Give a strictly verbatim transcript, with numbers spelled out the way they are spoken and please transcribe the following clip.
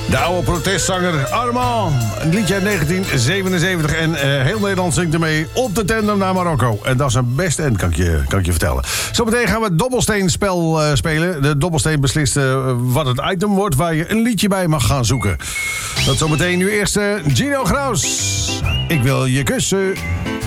De oude protestzanger Armand. Een liedje uit negentien zevenenzeventig. En uh, heel Nederland zingt ermee op de tandem naar Marokko. En dat is een best end, kan ik je, kan ik je vertellen. Zometeen gaan we het dobbelsteenspel uh, spelen. De dobbelsteen beslist uh, wat het item wordt waar je een liedje bij mag gaan zoeken. Dat zometeen nu eerst uh, Gino Graus. Ik wil je kussen.